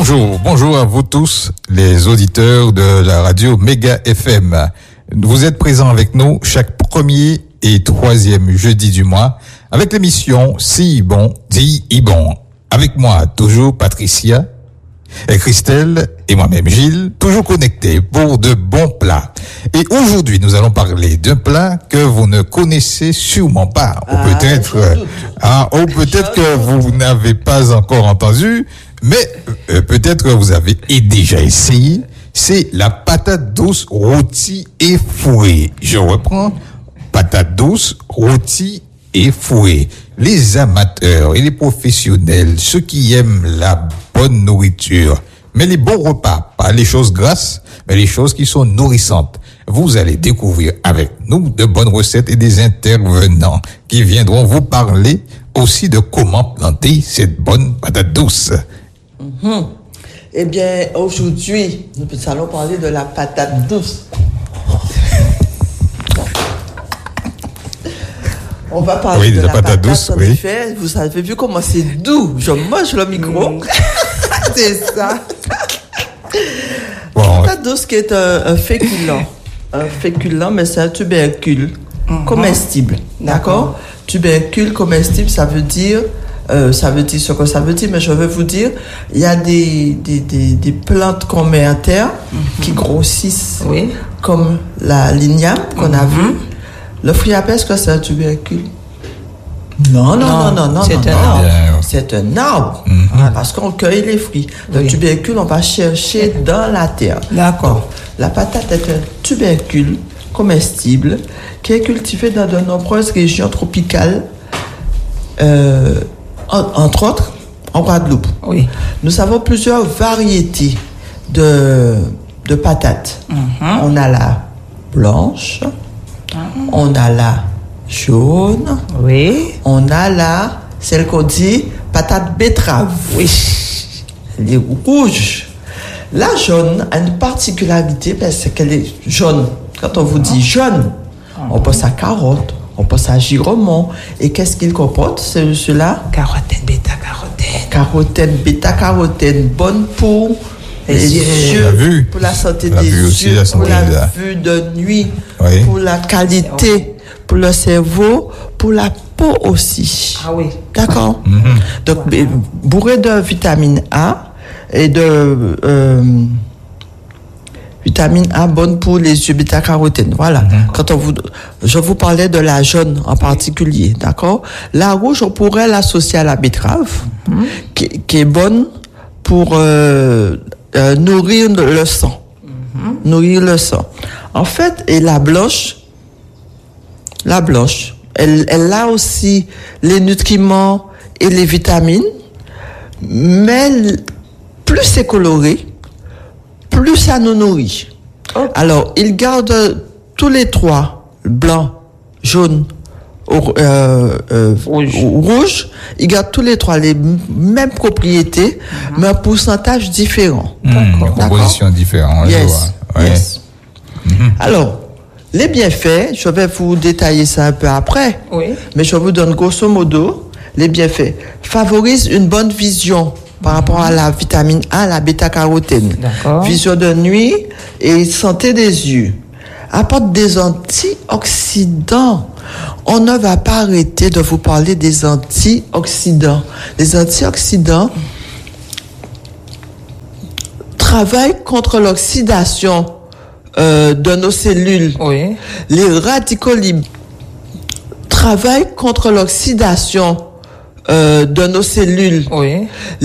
Bonjour à vous tous, les auditeurs de la radio Méga FM. Vous êtes présents avec nous chaque premier et troisième jeudi du mois avec l'émission Si bon, dit Ibon. Avec moi, toujours Patricia, et Christelle et moi-même Gilles, toujours connectés pour de bons plats. Et aujourd'hui, nous allons parler d'un plat que vous ne connaissez sûrement pas, ou peut-être que vous n'avez pas encore entendu, mais peut-être que vous avez déjà essayé. C'est la patate douce rôtie et fourrée. Je reprends, patate douce rôtie et fourrée. Les amateurs et les professionnels, ceux qui aiment la bonne nourriture, mais les bons repas, pas les choses grasses, mais les choses qui sont nourrissantes. Vous allez découvrir avec nous de bonnes recettes et des intervenants qui viendront vous parler aussi de comment planter cette bonne patate douce. Eh bien, aujourd'hui, nous allons parler de la patate douce. On va parler de la patate douce, en effet. Vous avez vu comment c'est doux. Je mange le micro. C'est ça. Bon, la patate douce qui est un féculent. Un féculent, mais c'est un tubercule comestible. D'accord? Tubercule comestible, ça veut dire ce que ça veut dire, mais je veux vous dire, il y a des plantes qu'on met à terre qui grossissent, comme la ligname qu'on a vue. Le fruit à est-ce que c'est un tubercule? Non. C'est un arbre. C'est un arbre. Parce qu'on cueille les fruits. Le tubercule, on va chercher dans la terre. D'accord. Donc, la patate est un tubercule comestible qui est cultivé dans de nombreuses régions tropicales, entre autres en Guadeloupe. Oui. Nous avons plusieurs variétés de patates. On a la blanche, on a la jaune, on a celle qu'on dit patate betterave. Oui. Elle est rouge. La jaune a une particularité, c'est qu'elle est jaune. Quand on vous dit jaune, on pense à carotte, on pense à giromon. Et qu'est-ce qu'il comporte, celui-là? Carotène, bêta-carotène. Carotène, bêta-carotène, bonne pour les yeux, pour la santé des yeux, pour la vue de nuit, pour la qualité, pour le cerveau, pour la peau aussi. Ah oui. D'accord? Donc, bourré de vitamine A et de vitamine A bonne pour les yeux, bêta-carotène. Voilà. Je vous parlais de la jaune en particulier, d'accord? La rouge, on pourrait l'associer à la betterave, qui est bonne pour nourrir le sang. Nourrir le sang. En fait, et la blanche, elle a aussi les nutriments et les vitamines, mais plus c'est coloré, plus ça nous nourrit. Alors, il garde tous les trois, blanc, jaune, rouge, il garde tous les trois les mêmes propriétés, mais un pourcentage différent. D'accord. Composition différente. Yes. Alors, les bienfaits, je vais vous détailler ça un peu après, mais je vous donne grosso modo les bienfaits. Favorise une bonne vision par rapport à la vitamine A, la bêta-carotène. Vision de nuit et santé des yeux. Apporte des antioxydants. On ne va pas arrêter de vous parler des antioxydants. Les antioxydants travaillent contre l'oxydation de nos cellules. Les radicaux libres travaillent contre l'oxydation de nos cellules.